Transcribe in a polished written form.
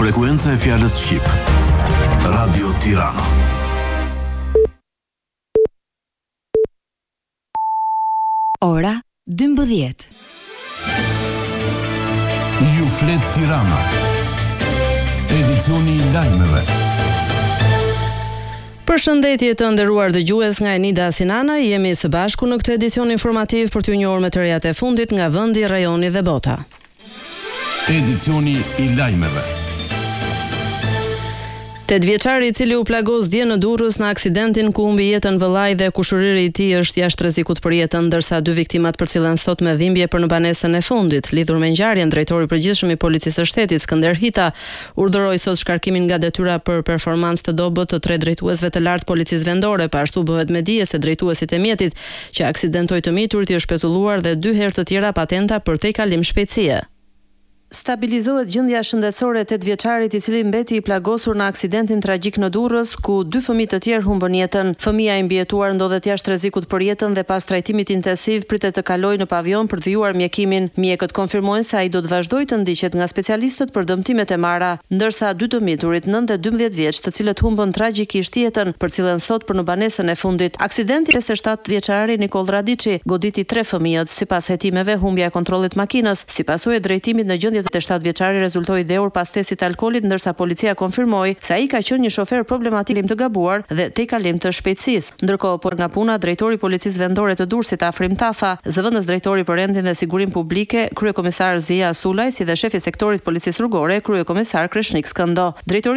Frekuenca e fjalës shqip. Radio Tirana. Ora 12. Ju flet Tirana. Edicioni I lajmeve. Përshëndetje të nderuar dëgjues, nga Enida Sinana, jemi së bashku në këtë edicion informativ për t'ju njohur me të rejat e fundit nga vendi, rajoni dhe bota. Edicioni I lajmeve. 8-vjeçari I cili u plagos dje në Durrës në aksidentin ku humbi jetën vëllai dhe kushëriri I tij është jashtë rrezikut për jetën, ndërsa 2 viktimat përcillen sot me dhimbje për në banesën e fundit. Lidhur me ngjarjen, drejtori I përgjithshëm I Policisë së Shtetit, Skënder Hita, urdhëroi sot shkarkimin nga detyra për performancë të dobët të 3 drejtuesve të lartë Policisë Vendore. Ashtu bëhet me dije se drejtuesit e mjetit që aksidentoi të miturit I është pezulluar dhe 2 herë të tjera patenta për tejkalim shpejtësie. Stabilizohet gjendja shëndetësore e 8-vjeçarit I cili mbeti I plagosur në aksidentin tragjik në Durrës, ku 2 fëmijë të tjerë humbën jetën. Fëmia I mbijetuar ndodhet jashtë rrezikut për jetën dhe pas trajtimit intensiv pritet të kalojë në pavion për të vijuar mjekimin. Mjekët konfirmojnë se ai do të vazhdojë të ndiqet nga specialistët për dëmtimet e marra, ndërsa 2 të miturit 9 dhe 12 vjeç, të cilët humbën tragjikisht jetën, përcillen sot për në banesën e fundit. Aksidenti 57-vjeçari Nikol Radiçi goditi 3 fëmijët. Sipas hetimeve, humbja e kontrollit makinës si pasojë e drejtimit në gjendje të 7-vjeçari rezultoi dheur pas testit alkoolit, ndërsa policia konfirmoi se ai ka qenë një shofer problematik të gabuar dhe tejkalim të shpejtësisë. Ndërkohë, por nga puna, drejtori I Policisë Vendore të Durrësit Afrim Tafa, zëvendës drejtori për rendin dhe sigurinë publike, kryekomisar Zia Sulaj, si dhe shefi I sektorit policisë rrugore, kryekomisar Kreshnik Skëndo.